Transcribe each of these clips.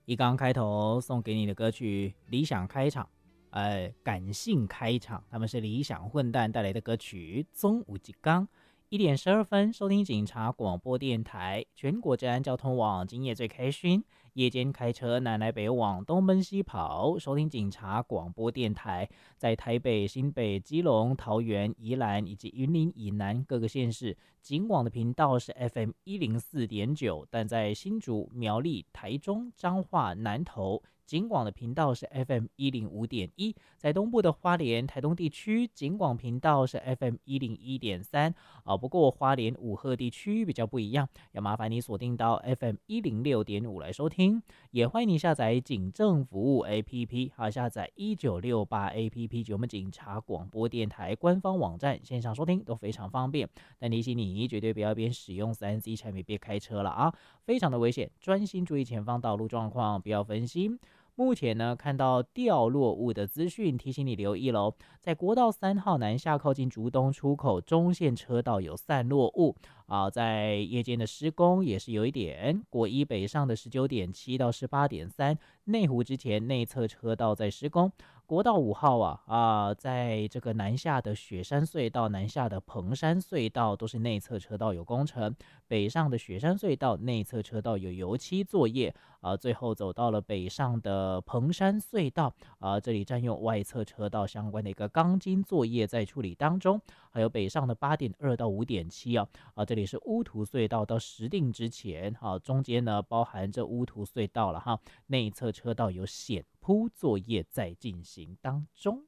一刚开头送给你的歌曲《理想开场》，感性开场，他们是理想混蛋带来的歌曲《中午一刚》。1点12分，收听警察广播电台，全国治安交通网，今夜最开心。夜间开车南来北往，东奔西跑，收听警察广播电台，在台北、新北、基隆、桃园、宜兰以及云林以南各个县市，警广的频道是 FM104.9，但在新竹、苗栗、台中、彰化、南投。警广的频道是 FM105.1，在东部的花莲、台东地区，警广频道是 FM101.3。不过花莲五鹤地区比较不一样，要麻烦你锁定到 FM106.5来收听。也欢迎你下载警政服务 APP， 下载1968 APP 及我们警察广播电台官方网站，线上收听都非常方便。但提醒你，绝对不要边使用3C 产品边开车了啊，非常的危险，专心注意前方道路状况，不要分心。目前呢，看到掉落物的资讯，提醒你留意喽。在国道3号南下靠近竹东出口中线车道有散落物在夜间的施工也是有一点。国一北上的19.7到18.3，内湖之前内侧车道在施工。国道5号在这个南下的雪山隧道、南下的蓬山隧道都是内侧车道有工程，北上的雪山隧道内侧车道有油漆作业最后走到了北上的蓬山隧道这里占用外侧车道相关的一个钢筋作业在处理当中。还有北上的8.2到5.7这里是乌涂隧道到石碇之前中间呢包含这乌涂隧道了内侧车道有险铺作业在进行当中。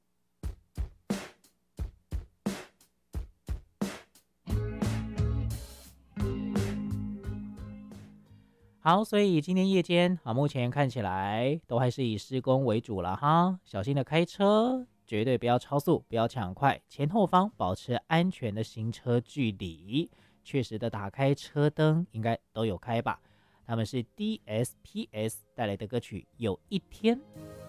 好，所以今天夜间目前看起来都还是以施工为主了小心的开车，绝对不要超速，不要抢快，前后方保持安全的行车距离，确实的打开车灯，应该都有开吧。他们是 DSPS 带来的歌曲《有一天》。